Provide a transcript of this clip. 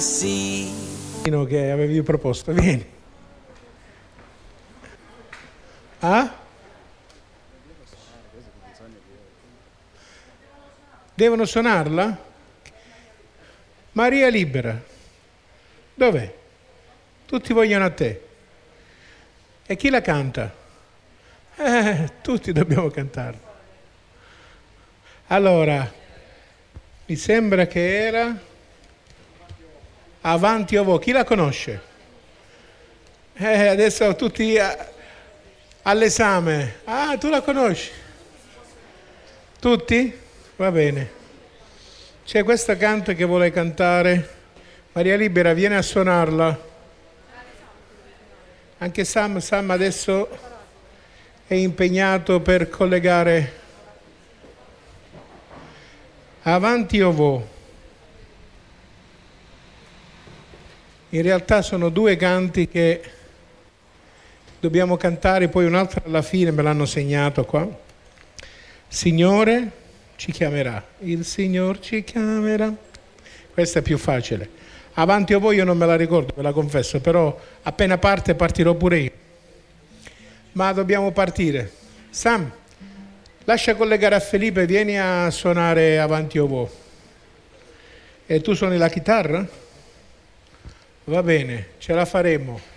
Che avevi proposto, vieni. Ah? Devono suonarla? Maria Libera. Dov'è? Tutti vogliono a te. E chi la canta? Tutti dobbiamo cantarla. Allora, mi sembra che era Avanti o Vo. Chi la conosce? Adesso tutti all'esame. Ah, tu la conosci? Tutti? Va bene. C'è questo canto che vuole cantare. Maria Libera, vieni a suonarla. Anche Sam adesso è impegnato per collegare Avanti o Vo. In realtà sono due canti che dobbiamo cantare, poi un altro alla fine, me l'hanno segnato qua. Signore ci chiamerà, il Signor ci chiamerà. Questa è più facile. Avanti o Vo io non me la ricordo, ve la confesso, però appena parte partirò pure io. Ma dobbiamo partire. Sam, lascia collegare a Felipe, vieni a suonare Avanti o Vo. E tu suoni la chitarra? Va bene, ce la faremo.